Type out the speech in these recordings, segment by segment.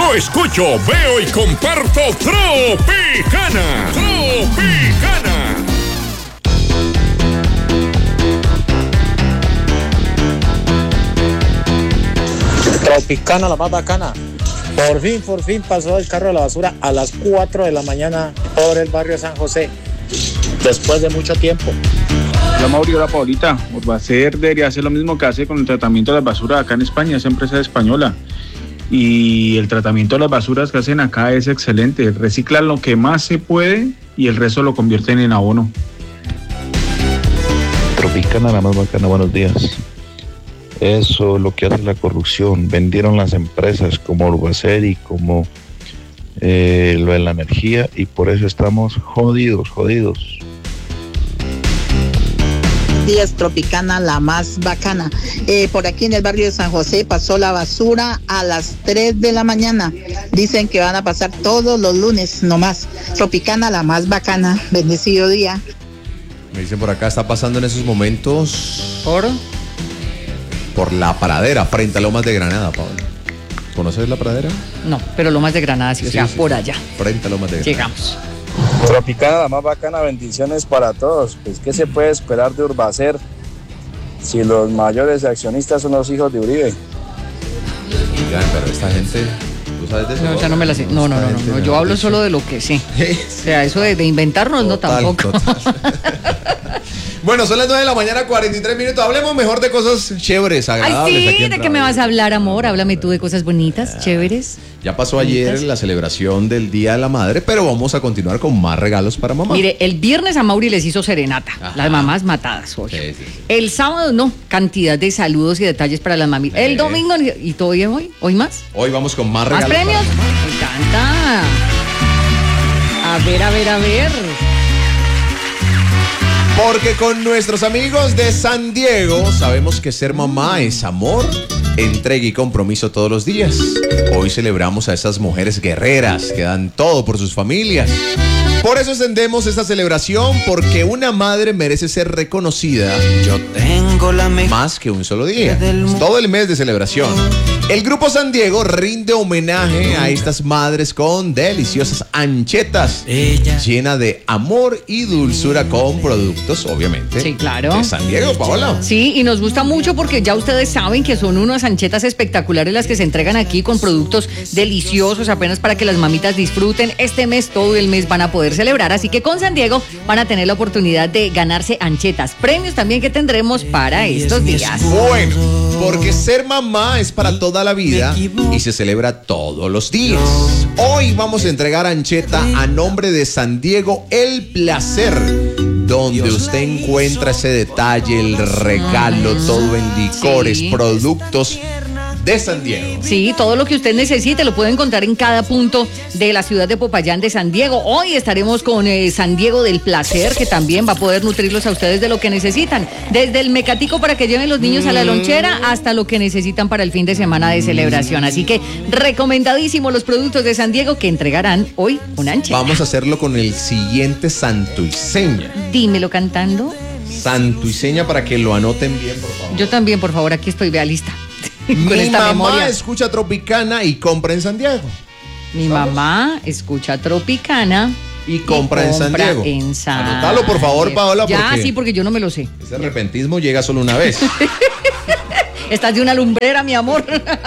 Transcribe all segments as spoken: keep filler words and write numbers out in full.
Yo escucho, veo y comparto Tropicana. Tropicana. Tropicana, la más bacana. Por fin, por fin pasó el carro de la basura a las cuatro de la mañana por el barrio San José, después de mucho tiempo. Hola Mauri, hola Paulita. Urbacer debería hacer lo mismo que hace con el tratamiento de las basuras acá en España, es empresa española. Y el tratamiento de las basuras que hacen acá es excelente. Reciclan lo que más se puede y el resto lo convierten en abono. Tropicana, la más bacana, buenos días. Eso es lo que hace la corrupción. Vendieron las empresas como Urbacer y como eh, lo de la energía y por eso estamos jodidos, jodidos. Días, Tropicana, la más bacana. Eh, por aquí en el barrio de San José pasó la basura a las tres de la mañana. Dicen que van a pasar todos los lunes nomás. Tropicana, la más bacana. Bendecido día. Me dicen por acá, está pasando en esos momentos ¿Por? por la Pradera, frente a Lomas de Granada, Pablo. ¿Conoces la Pradera? No, pero Lomas de Granada, sí, o Sí, sea, sí, por sí. allá. Frente a Lomas de Granada. Llegamos. Tropicana, la más bacana, bendiciones para todos. Pues, ¿qué se puede esperar de Urbacer si los mayores accionistas son los hijos de Uribe? Oigan, pero esta gente, ¿tú sabes de eso? No, ya no me la sé. No, no, no, no, no. Yo hablo solo de lo que sé. O sea, eso de, de inventarnos, no Total, tampoco. total. Bueno, son las nueve de la mañana, cuarenta y tres minutos. Hablemos mejor de cosas chéveres, agradables. Ay, aquí sí, en ¿de qué me Radio. vas a hablar, amor? Háblame tú de cosas bonitas, chéveres. Ya pasó ayer Bonitas. la celebración del Día de la Madre, pero vamos a continuar con más regalos para mamá. Mire, el viernes a Mauri les hizo serenata. Ajá. Las mamás matadas hoy. Sí, sí, sí. El sábado no, cantidad de saludos y detalles para las mamitas. Eh. El domingo, ¿y todavía hoy? ¿Hoy más? Hoy vamos con más ¿Más regalos. premios? para mamá. Me encanta. A ver, a ver, a ver. Porque con nuestros amigos de San Diego sabemos que ser mamá es amor, entrega y compromiso todos los días. Hoy celebramos a esas mujeres guerreras que dan todo por sus familias. Por eso extendemos esta celebración, porque una madre merece ser reconocida. Yo tengo la más que un solo día. Es todo el mes de celebración. El Grupo San Diego rinde homenaje a estas madres con deliciosas anchetas llena de amor y dulzura con productos, obviamente, Sí, claro. de San Diego, Paola. Sí, y nos gusta mucho porque ya ustedes saben que son unas anchetas espectaculares las que se entregan aquí con productos deliciosos apenas para que las mamitas disfruten. Este mes, todo el mes van a poder celebrar, así que con San Diego van a tener la oportunidad de ganarse anchetas. Premios también que tendremos para estos días. Bueno, porque ser mamá es para toda la vida y se celebra todos los días. Hoy vamos a entregar ancheta a nombre de San Diego El Placer, donde usted encuentra ese detalle, el regalo, todo en licores, Sí. productos de San Diego. Sí, todo lo que usted necesite lo puede encontrar en cada punto de la ciudad de Popayán de San Diego. Hoy estaremos con eh, San Diego del Placer, que también va a poder nutrirlos a ustedes de lo que necesitan. Desde el mecatico para que lleven los niños a la lonchera hasta lo que necesitan para el fin de semana de celebración. Así que recomendadísimos los productos de San Diego que entregarán hoy una ancheta. Vamos a hacerlo con el siguiente santo y seña. Dímelo cantando. Santo y seña para que lo anoten bien, por favor. Yo también, por favor, aquí estoy, vea lista. Con Mi esta mamá memoria. escucha Tropicana y compra en San Diego. Mi mamá escucha Tropicana Y compra, en San Diego. En San Anótalo, por favor, Paola, Ya, porque sí, porque yo no me lo sé. ese repentismo llega solo una vez. Estás de una lumbrera, mi amor.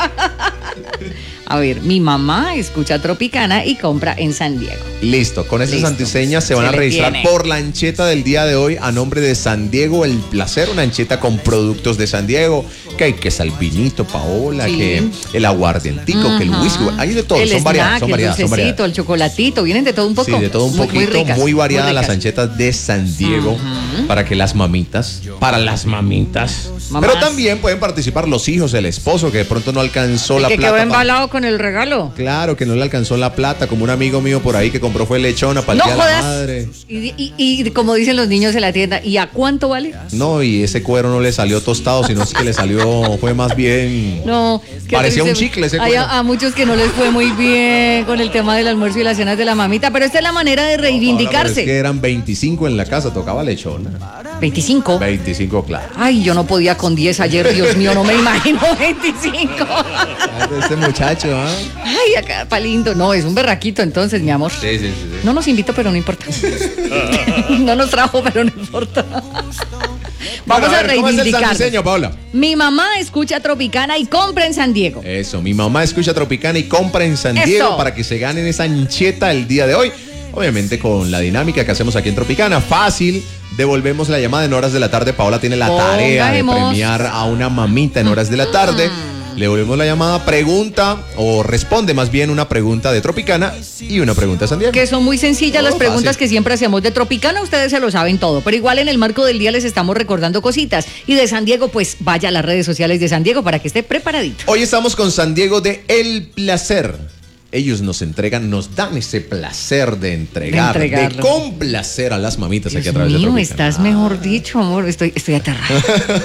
A ver, mi mamá escucha Tropicana y compra en San Diego. Listo, con esas Listo. antiseñas se van Se a le registrar tiene. por la ancheta del día de hoy a nombre de San Diego El Placer, una ancheta con productos de San Diego, que hay que salvinito, Paola, Sí. que el aguardientico, que el whisky, hay de todo, El son snack, variadas, son el variadas, son dulcecito, variadas. el chocolatito, vienen de todo un poco. Sí, de todo un Muy- poquito, muy, muy, ricas, variadas muy las ricas. anchetas de San Diego para que las mamitas, para las mamitas. Mamás. Pero también pueden participar los hijos, el esposo que de pronto no alcanzó El la que plata. quedó pa- embalado con el regalo. Claro, que no le alcanzó la plata, como un amigo mío por ahí que compró fue lechona para el No día de la jodas. madre. Y, y- y como dicen los niños en la tienda, ¿y a cuánto vale? No, y ese cuero no le salió tostado, sino es que le salió Eso fue más bien... No, que parecía un triste. chicle ese Hay cuento. a, a muchos que no les fue muy bien con el tema del almuerzo y las cenas de la mamita, pero esta es la manera de reivindicarse. Pero es que eran veinticinco en la casa, tocaba lechona. ¿veinticinco? veinticinco, claro. Ay, yo no podía con diez ayer, Dios mío, no me imagino veinticinco. Este muchacho, ¿ah? Ay, acá, palindo. No, es un berraquito entonces, mi amor. Sí, sí, sí. sí. No nos invitó, pero no importa. No nos trajo, pero no importa. Vamos Bueno, a, ver, ¿cómo es el reivindicar. sandiseño, Paola? Mi mamá escucha Tropicana y compra en San Diego. Eso, mi mamá escucha Tropicana y compra en San Diego Eso. para que se ganen esa ancheta el día de hoy. Obviamente con la dinámica que hacemos aquí en Tropicana, fácil. Devolvemos la llamada en horas de la tarde. Paola tiene la tarea de Pongamos. premiar a una mamita en horas de la tarde. Le devolvemos la llamada, pregunta o responde más bien una pregunta de Tropicana y una pregunta de San Diego. Que son muy sencillas Todo las preguntas fácil. que siempre hacemos de Tropicana, ustedes se lo saben todo, pero igual en el marco del día les estamos recordando cositas. Y de San Diego, pues vaya a las redes sociales de San Diego para que esté preparadito. Hoy estamos con San Diego de El Placer. Ellos nos entregan, nos dan ese placer de entregar, De de, entregarlo. complacer a las mamitas aquí a Dios través de mío, Tropicana. estás mejor dicho, amor. Estoy, estoy aterrada.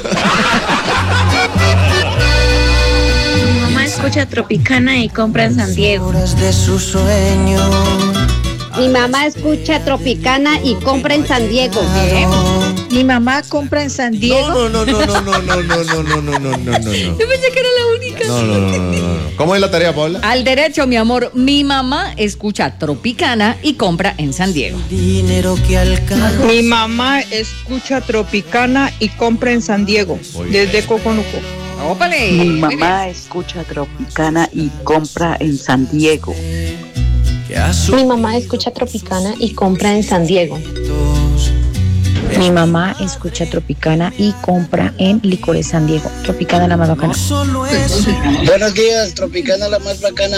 Mi mamá escucha Tropicana y compra en San Diego. Mi mamá escucha Tropicana y compra en San Diego. Mi mamá compra en San Diego. No, no, no, no, no, no, no, no, no, no, no, no, no. Yo pensé que era la única. No, no, no, no, no, no. ¿Cómo es la tarea, Paola? Al derecho, mi amor. Mi mamá escucha Tropicana y compra en San Diego. Mi mamá escucha Tropicana y compra en San Diego, Muy bien. desde Coconuco. Ópale. Mi Muy bien. mamá escucha Tropicana y compra en San Diego. Mi mamá escucha Tropicana y compra en San Diego. Mi mamá escucha Tropicana y compra en Licores San Diego. Tropicana la más bacana. Buenos días, Tropicana la más bacana.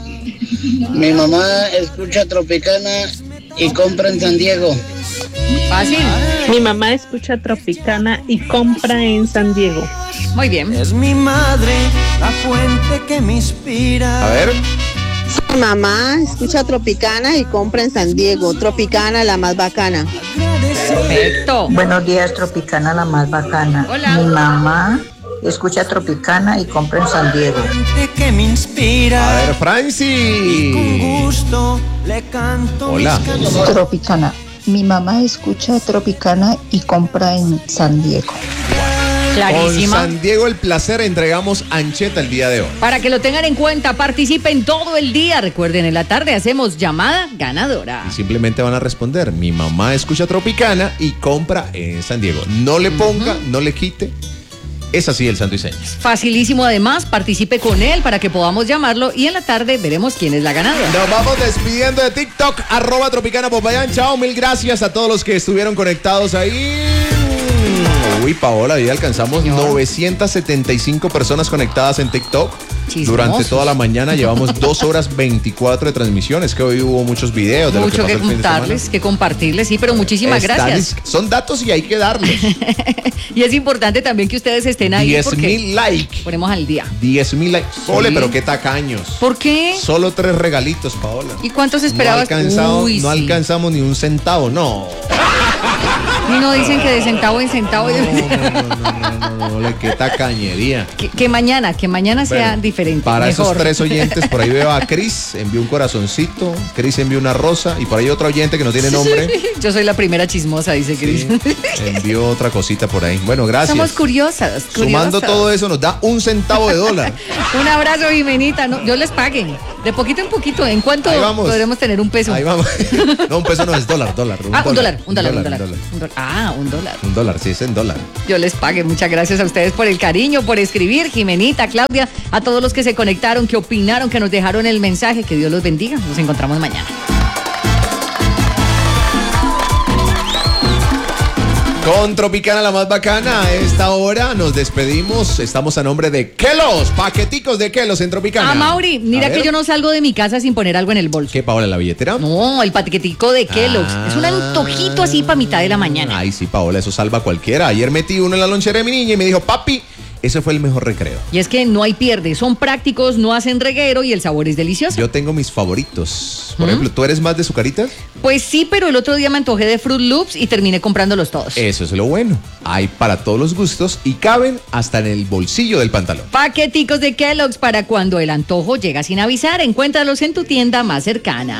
Mi mamá escucha Tropicana y compra en San Diego. Fácil. Mi mamá escucha Tropicana y compra en San Diego. Muy bien. Es mi madre, la fuente que me inspira. A ver. Mi mamá escucha Tropicana y compra en San Diego. Tropicana la más bacana. Perfecto. Buenos días, Tropicana la más bacana. Hola. Mi mamá escucha Tropicana y compra en San Diego. Fuente que me inspira. A ver, Con Franci. gusto le canto Hola. mis canciones. Tropicana. Mi mamá escucha Tropicana y compra en San Diego. Con Clarísima. San Diego El Placer entregamos ancheta el día de hoy. Para que lo tengan en cuenta, participen todo el día. Recuerden, en la tarde hacemos llamada ganadora. Y simplemente van a responder, mi mamá escucha Tropicana y compra en San Diego. No le ponga, no le quite. Es así el santo y señas. Facilísimo además, participe con él para que podamos llamarlo y en la tarde veremos quién es la ganadora. Nos vamos despidiendo de TikTok, arroba Tropicana Popayán. Chao, mil gracias a todos los que estuvieron conectados ahí. Uy, Paola, hoy alcanzamos novecientas setenta y cinco personas conectadas en TikTok. Chismosos. Durante toda la mañana llevamos dos horas veinticuatro de transmisiones, que hoy hubo muchos videos de lo Mucho que que pasó el fin de semana. contarles, que compartirles, sí, pero muchísimas Están- gracias. Son datos y hay que darlos. Y es importante también que ustedes estén ahí diez porque mil likes. ponemos al día. diez mil likes. Ole, Sí. pero qué tacaños. ¿Por qué? Solo tres regalitos, Paola. ¿Y cuántos No, esperabas? alcanzado- Uy, no sí. alcanzamos ni un centavo, no. Y no dicen que de centavo en centavo. No, no, no, no, no, ole, qué tacañería. que, que mañana, que mañana sea Bueno, diferente. Para mejor. esos tres oyentes, por ahí veo a Cris, envió un corazoncito, Cris envió una rosa y por ahí otro oyente que no tiene nombre, Yo soy la primera chismosa, dice Cris. envió otra cosita por ahí. Bueno, gracias. Somos curiosas, curiosas. Sumando todo eso nos da un centavo de dólar. Un abrazo, Jimenita. No, yo les pague. De poquito en poquito. ¿En cuánto Ahí vamos. podremos tener un peso? Ahí vamos. No, un peso no es dólar, dólar. Ah, un dólar, un dólar, un dólar. un dólar. Un dólar. Ah, un dólar. Un dólar, sí, es en dólar. Yo les pague. Muchas gracias a ustedes por el cariño, por escribir. Jimenita, Claudia, a todos los que se conectaron, que opinaron, que nos dejaron el mensaje. Que Dios los bendiga. Nos encontramos mañana. Con Tropicana la más bacana, a esta hora nos despedimos. Estamos a nombre de Kelos, paqueticos de Kelos en Tropicana. Ah, Mauri, mira A que ver. yo no salgo de mi casa sin poner algo en el bolso. ¿Qué, Paola, la billetera? No, el paquetico de Kellogg's. Ah. Es un antojito así para mitad de la mañana. Ay, sí, Paola, eso salva a cualquiera. Ayer metí uno en la lonchera de mi niña y me dijo, papi, ese fue el mejor recreo. Y es que no hay pierde, son prácticos, no hacen reguero y el sabor es delicioso. Yo tengo mis favoritos. Por ¿Mm? ejemplo, ¿tú eres más de Zucaritas? Pues sí, pero el otro día me antojé de Fruit Loops y terminé comprándolos todos. Eso es lo bueno. Hay para todos los gustos y caben hasta en el bolsillo del pantalón. Paqueticos de Kellogg's para cuando el antojo llega sin avisar. Encuéntralos en tu tienda más cercana.